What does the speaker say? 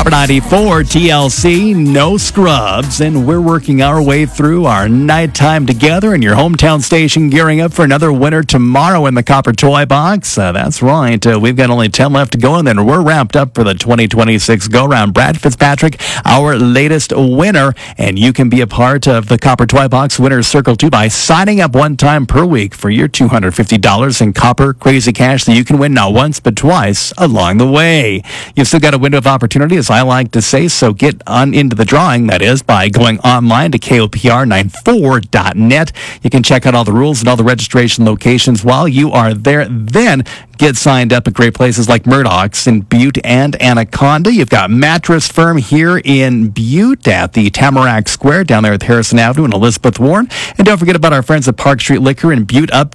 Copper 94 TLC, no scrubs, and we're working our way through our nighttime together in your hometown station, gearing up for another winner tomorrow in the Copper Toy Box. That's right. We've got only 10 left to go, and then we're wrapped up for the 2026 go-round. Brad Fitzpatrick, our latest winner, and you can be a part of the Copper Toy Box Winner's Circle too by signing up one time per week for your $250 in Copper Crazy Cash that you can win not once but twice along the way. You've still got a window of opportunity, as I like to say, so get on into the drawing. That is by going online to KOPR94.net. You can check out all the rules and all the registration locations while you are there. Then get signed up at great places like Murdoch's in Butte and Anaconda. You've got Mattress Firm here in Butte at the Tamarack Square down there at Harrison Avenue and Elizabeth Warren. And don't forget about our friends at Park Street Liquor in Butte,